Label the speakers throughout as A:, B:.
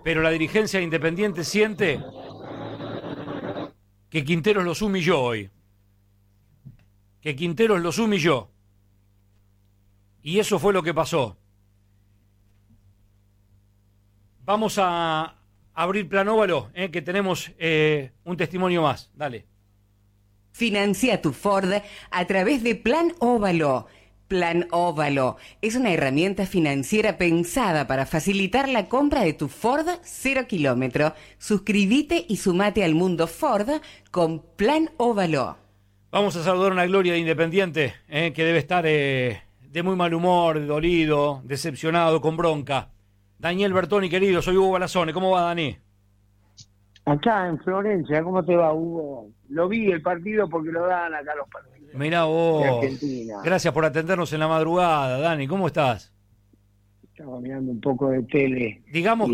A: pero la dirigencia de Independiente siente que Quinteros los humilló hoy. Que Quinteros los humilló. Y eso fue lo que pasó. Vamos a abrir Plan Óvalo, que tenemos un testimonio más. Dale.
B: Financia tu Ford a través de Plan Óvalo. Plan Óvalo es una herramienta financiera pensada para facilitar la compra de tu Ford 0 kilómetro. Suscríbete y sumate al mundo Ford con Plan Óvalo.
A: Vamos a saludar a una Gloria de Independiente, que debe estar de muy mal humor, dolido, decepcionado, con bronca. Daniel Bertoni, querido, soy Hugo Balazone. ¿Cómo va, Dani?
C: Acá en Florencia, ¿cómo te va, Hugo? Lo vi el partido porque lo dan acá los partidos.
A: Mirá vos.
C: De Argentina.
A: Gracias por atendernos en la madrugada, Dani. ¿Cómo estás?
C: Estaba mirando un poco de tele.
A: Digamos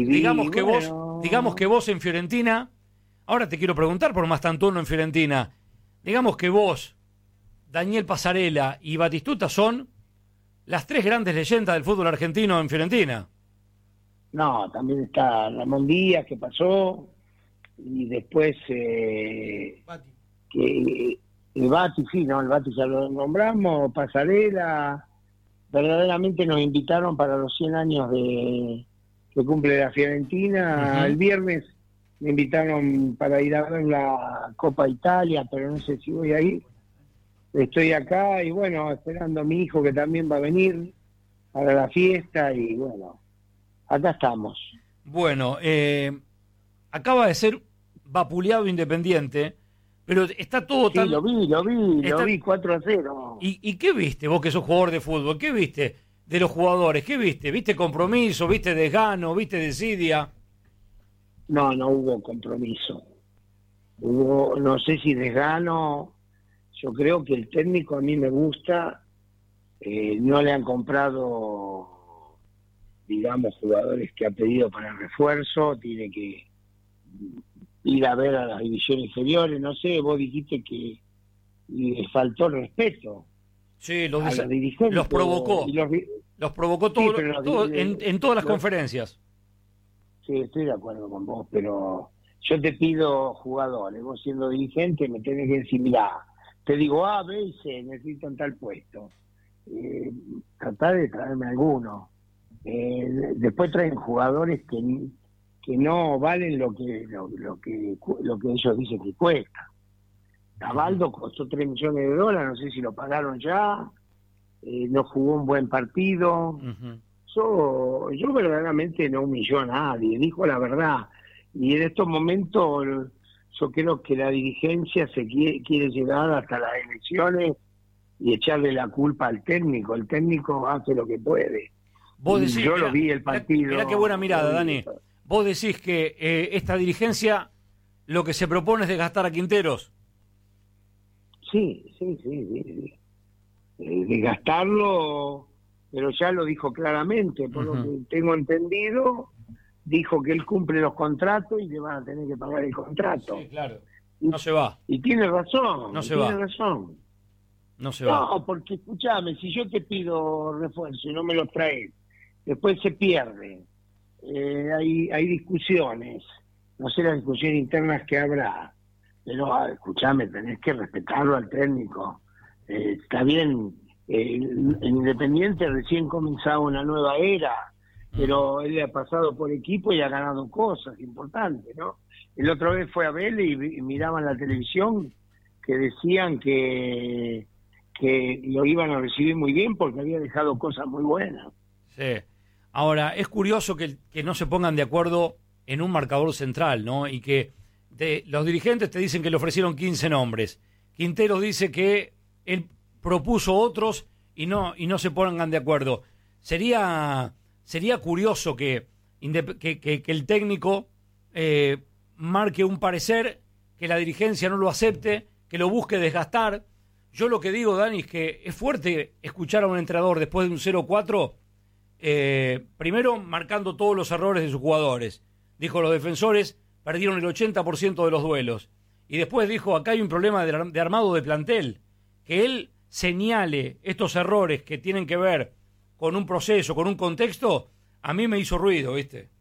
A: que vos en Fiorentina, ahora te quiero preguntar por Mastantuono en Fiorentina. Digamos que vos, Daniel Passarella y Batistuta son las tres grandes leyendas del fútbol argentino en Fiorentina.
C: No, también está Ramón Díaz, que pasó, y después
A: Bati.
C: que el Bati, sí, ¿no? El Bati ya lo nombramos, Passarella. Verdaderamente nos invitaron para los 100 años que cumple la Fiorentina. El viernes me invitaron para ir a ver la Copa Italia, pero no sé si voy a ir. Estoy acá y bueno, esperando a mi hijo que también va a venir para la fiesta y bueno, acá estamos.
A: Bueno, acaba de ser vapuleado Independiente, pero está todo tan...
C: Sí, lo vi, 4-0.
A: ¿Y qué viste vos que sos jugador de fútbol? ¿Qué viste de los jugadores? ¿Qué viste? ¿Viste compromiso? ¿Viste desgano? ¿Viste desidia?
C: No hubo compromiso. No sé si desgano. Yo creo que el técnico a mí me gusta. No le han comprado, digamos, jugadores que ha pedido para el refuerzo. Tiene que ir a ver a las divisiones inferiores. No sé, vos dijiste que le faltó el respeto.
A: Sí,
C: los dirigentes.
A: Los provocó. Los provocó todo,
C: sí,
A: en todas las conferencias.
C: Sí, estoy de acuerdo con vos, pero yo te pido jugadores. Vos siendo dirigente me tenés que decir, mirá, te digo A, B y C, necesito en tal puesto. Tratá de traerme alguno. Después traen jugadores que no valen lo que ellos dicen que cuesta. Cabaldo costó $3 millones, no sé si lo pagaron ya. No jugó un buen partido. Yo verdaderamente no humilló a nadie, dijo la verdad. Y en estos momentos yo creo que la dirigencia se quiere llegar hasta las elecciones y echarle la culpa al técnico. El técnico hace lo que puede.
A: Vos decís,
C: yo lo vi el partido.
A: Mirá qué buena mirada, Dani. Vos decís que esta dirigencia lo que se propone es desgastar a Quinteros.
C: Sí. Desgastarlo, pero ya lo dijo claramente, por lo que tengo entendido, dijo que él cumple los contratos y le van a tener que pagar el contrato.
A: Sí, claro. No se va.
C: Y tiene razón.
A: No se va. No se va.
C: No, porque escúchame, si yo te pido refuerzo y no me lo traes, después se pierde. Hay discusiones, no sé las discusiones internas que habrá, pero escúchame, tenés que respetarlo al técnico. Está bien, en Independiente recién comenzaba una nueva era, pero él ha pasado por equipo y ha ganado cosas importantes, ¿no? El otra vez fue a Vélez y miraban la televisión que decían que lo iban a recibir muy bien porque había dejado cosas muy buenas.
A: Sí. Ahora, es curioso que no se pongan de acuerdo en un marcador central, ¿no? Y que los dirigentes te dicen que le ofrecieron 15 nombres. Quinteros dice que él propuso otros y no se pongan de acuerdo. Sería curioso que el técnico marque un parecer, que la dirigencia no lo acepte, que lo busque desgastar. Yo lo que digo, Dani, es que es fuerte escuchar a un entrenador después de un 0-4, primero marcando todos los errores de sus jugadores. Dijo, los defensores perdieron el 80% de los duelos. Y después dijo, acá hay un problema de armado de plantel. Que él señale estos errores que tienen que ver con un proceso, con un contexto, a mí me hizo ruido, ¿viste?